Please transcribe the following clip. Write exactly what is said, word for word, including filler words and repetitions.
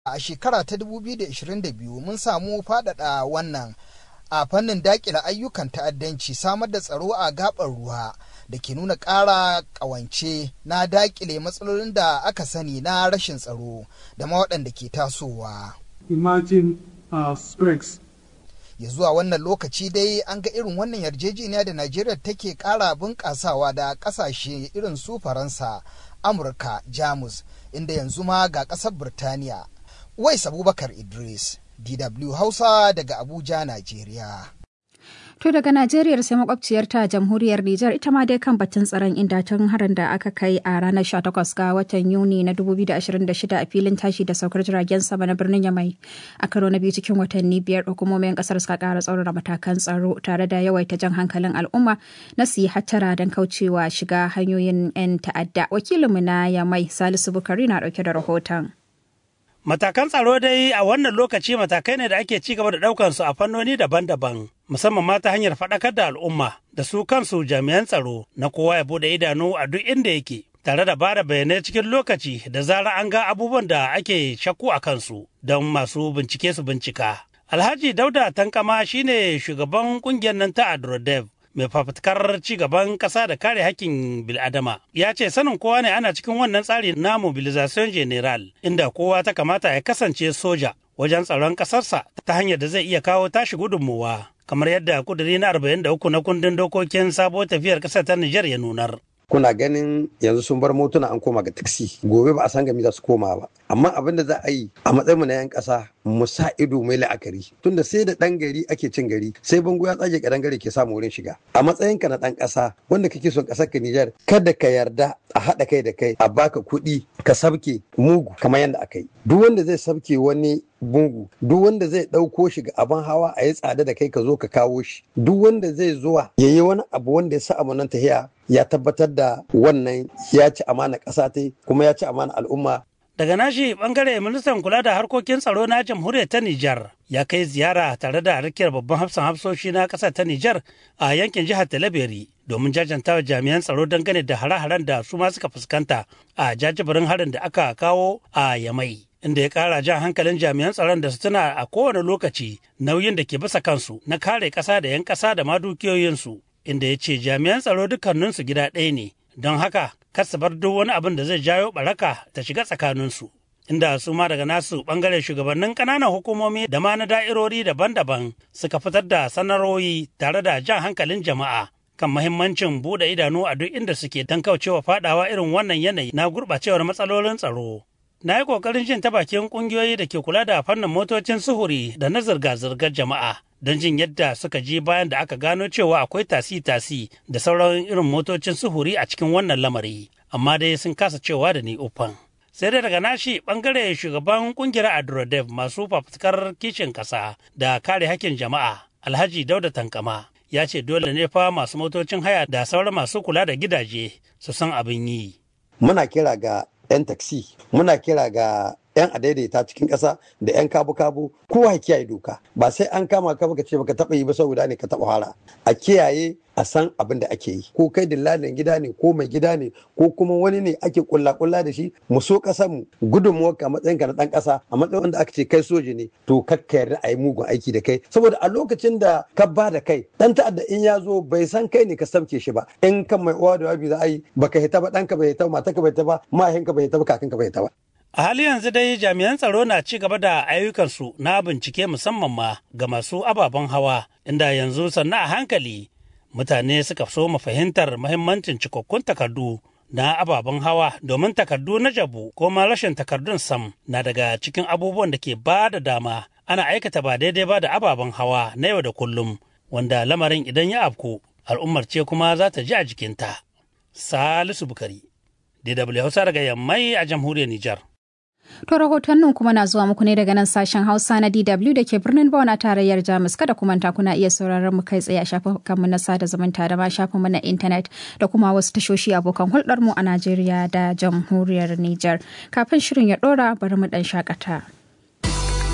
A shekara ta dubu biyu da ashirin da biyu mun samu faɗaɗa wannan a fannin daƙile ayyukan ta'addanci, samar da tsaro a gaɓar ruwa da ke nuna ƙara ƙawance na daƙile matsalolin da aka sani na rashin tsaro da ma waɗanda ke tasowa. Imagine uh, Springs. Ya zuwa wannan lokaci dai an ga irin wannan yarjejeniya da Najeriya take ƙara bunƙasawa da ƙasashe irin su Faransa, Amurka, Jamus, inda yanzu ma ga ƙasar Birtaniya. Wais Abubakar Idris, D W Hausa daga Abuja, Najeriya. To daga Najeriya sai makwabciyarta jamhuriyar Nijar ita ma dai kan batun tsaron inda tun harin da aka kai a ranar sha takwas ga watan Yuni na dubu biyu da ashirin da shida a filin tashi da saukar jiragen sama na birnin Yamai a karo na biyu cikin watanni biyar hukumomin kasar suka kara tsaurara matakan tsaro tare da yawaita jan hankalin al'umma na su yi hattara don kaucewa shiga hanyoyin 'yan ta'adda. Wakilinmu na Yamai Salisu Bukari na dauke da rahoton. Matakan tsaro dai a wannan lokaci matakai ne da ake ci gaba da ɗaukar su a fannoni daban-daban, musamman ma ta hanyar faɗakar da al'umma da su kansu jami'an tsaro na kowa ya bude idanu a duk inda yake, tare da bada bayanai cikin lokaci da zarar an ga abubuwan da ake shakku a kansu don masu bincike su bincika. Alhaji Dauda Tankama shine shugaban kungiyar nan ta Adrodev, mai fafutukar ci gaban ƙasa da kare hakkin bil'adama, ya ce sanin kowa ne ana cikin wannan tsari na mobilization general inda kowa ta kamata ya kasance soja wajen tsaron ƙasarsa ta hanyar da zai iya kawo tashi gudunmuwa kamar yadda kuduri na arba'in da uku na kundin dokokin sabo tafiyar ƙasar ta Nijar ya nunar. Kuna ganin yanzu sun bar motuna an koma ga taksi, gobe ba a san gami za su koma ba, amma abin da za a yi a matsayin mu na 'yan ƙasa mu sa ido mai la'akari, tunda sai da ɗan gari ake cin gari, sai bango ya tsage ƙadan gari ke samu wurin shiga. A matsayin ka na ɗan ƙasa wanda kake son ƙasar ka Nijar, kada ka yarda a haɗa kai da kai a baka kuɗi ka sabke mugu kamar yadda aka yi. Duk wanda zai sabke wani bungu, duk wanda zai ɗauko shi ga abin hawa a yi tsada da kai ka zo ka kawo shi, duk wanda zai zuwa ya yi wani abu wanda ya sa abu nan tahiya ya tabbatar da wannan ya ci amana ƙasa ta kuma ya ci amana al'umma. Daga nashi bangare ministan kula da harkokin tsaro na jamhuriyar ta Nijar ya kai ziyara tare da rakiyar babban hafsan hafsoshi na ƙasar ta Nijar a yankin jihar Talabiri domin jajanta wa jami'an tsaro dangane da hare-haren da su ma suka fuskanta a jajibirin harin da aka kawo a Yamai. Inda ya kara jan hankalin jami'an tsaron da su tuna a kowane lokaci nauyin da ke bisa kansu na kare ƙasa da 'yan ƙasa da ma dukiyoyinsu, inda ya ce jami'an tsaro dukkaninsu gida ɗaya ne, don haka kar su bar duk wani abin da zai jawo baraka ta shiga tsakaninsu. Inda su ma daga nasu ɓangaren shugabannin ƙananan hukumomi da ma na da'irori daban-daban suka fitar da sanarwoyi tare da jan hankalin jama'a kan mahimmancin buɗe idanu a duk inda suke don kaucewa faɗawa irin wannan yanayi na gurɓacewar matsalolin tsaro. Na yi ƙoƙarin jin ta bakin ƙungiyoyi da ke kula da fannin motocin suhuri da na zirga-zirgar jama'a don jin yadda suka ji bayan da aka gano cewa akwai tasi-tasi da sauran irin motocin suhuri a cikin wannan lamari, amma dai sun kasa cewa da ni ufan. Sai dai daga nashi ɓangare shugaban ƙungiyar Adrodev masu fafutukar kishin ƙasa da kare hakkin jama'a, Alhaji Dauda Tankama, ya ce dole ne fa masu motocin haya da sauran masu kula da gidaje su san abin yi. Muna kira ga 'yan taksi, muna kira ga 'yan adaidaita cikin ƙasa da 'yan kabu-kabu, kowa kiyaye doka, ba sai an kama ka baka ce baka taɓa yi ba saboda ne ka taɓa fara. A kiyaye a san abin da ake yi, ko kai dillalin gida ne ko mai gida ne ko kuma wani ne ake kulla-kulla da shi, mu so ƙasar mu gudunmuwar ka matsayin ka na ɗan ƙasa, a matsayin wanda aka ce kai soji ne, to kakka yarda a yi mugun aiki da kai, saboda a lokacin da ka ba da kai ɗan ta'adda in ya zo bai san kai ne ka sabke shi ba, in kan mai uwa da wabi za a yi baka hita ba, ɗanka bai hita ba, matarka bai hita ba, mahaifinka bai hita ba, kakanka bai hita ba. A hali yanzu dai jami'an tsaro na ci gaba da ayyukansu na bincike musamman ma ga masu ababen hawa, inda yanzu sannan a hankali mutane suka so mu fahimtar mahimmancin cikakkun takardu na ababen hawa, domin takardu na jabu ko ma rashin takardun sam na daga cikin abubuwan da ke ba da dama ana aikata ba daidai ba da ababen hawa na yau da kullum, wanda lamarin idan ya afku al'ummar ce kuma za ta ji a jikinta. Salisu Bukari, D W Hausa daga Yammai a jamhuriyar Nijar. To rahotannin kuma na zuwa muku ne daga nan sashen Hausa na D W da ke birnin Bonn a tarayyar Jamus. Kada ku manta kuna iya sauraron mu kai tsaye a shafukanmu na sada zumunta da ma shafinmu na intanet da kuma wasu tashoshi abokan hulɗar mu a Najeriya da jamhuriyar Nijar. Kafin shirin ya ɗora bari mu ɗan shakata.